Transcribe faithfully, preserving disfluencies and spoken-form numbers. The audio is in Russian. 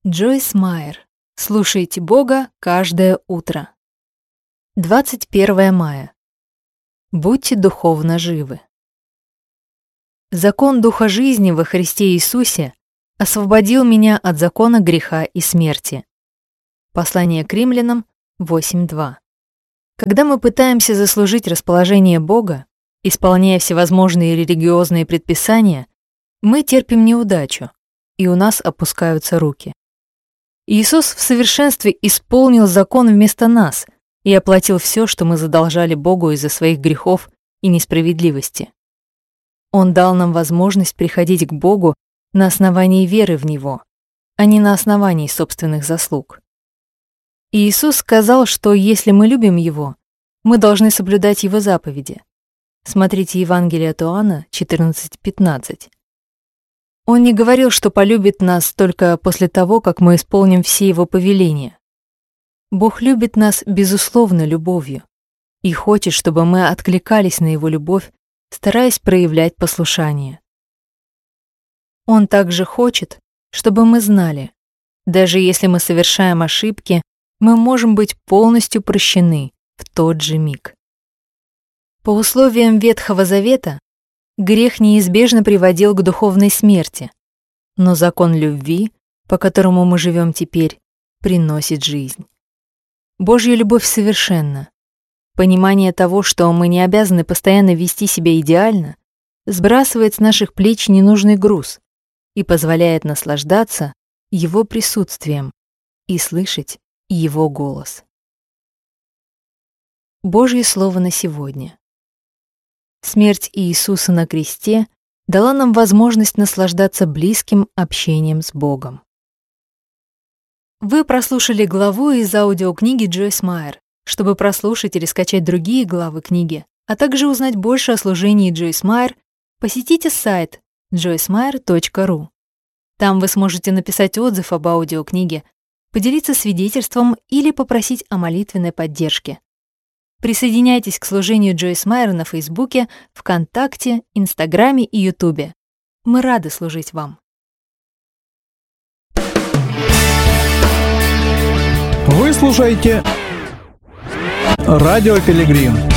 Джойс Майер. Слушайте Бога каждое утро. двадцать первое мая. Будьте духовно живы. Закон Духа жизни во Христе Иисусе освободил меня от закона греха и смерти. Послание к Римлянам восемь два. Когда мы пытаемся заслужить расположение Бога, исполняя всевозможные религиозные предписания, мы терпим неудачу, и у нас опускаются руки. Иисус в совершенстве исполнил закон вместо нас и оплатил все, что мы задолжали Богу из-за своих грехов и несправедливости. Он дал нам возможность приходить к Богу на основании веры в Него, а не на основании собственных заслуг. И Иисус сказал, что если мы любим Его, мы должны соблюдать Его заповеди. Смотрите Евангелие от Иоанна четырнадцать пятнадцать. Он не говорил, что полюбит нас только после того, как мы исполним все Его повеления. Бог любит нас безусловно любовью и хочет, чтобы мы откликались на Его любовь, стараясь проявлять послушание. Он также хочет, чтобы мы знали, даже если мы совершаем ошибки, мы можем быть полностью прощены в тот же миг. По условиям Ветхого Завета грех неизбежно приводил к духовной смерти, но закон любви, по которому мы живем теперь, приносит жизнь. Божья любовь совершенна. Понимание того, что мы не обязаны постоянно вести себя идеально, сбрасывает с наших плеч ненужный груз и позволяет наслаждаться Его присутствием и слышать Его голос. Божье Слово на сегодня. Смерть Иисуса на кресте дала нам возможность наслаждаться близким общением с Богом. Вы прослушали главу из аудиокниги Джойс Майер. Чтобы прослушать или скачать другие главы книги, а также узнать больше о служении Джойс Майер, посетите сайт джойс майер точка ру. Там вы сможете написать отзыв об аудиокниге, поделиться свидетельством или попросить о молитвенной поддержке. Присоединяйтесь к служению Джойс Майер на Фейсбуке, ВКонтакте, Инстаграме и Ютубе. Мы рады служить вам. Вы слушаете Радио Пилигрим.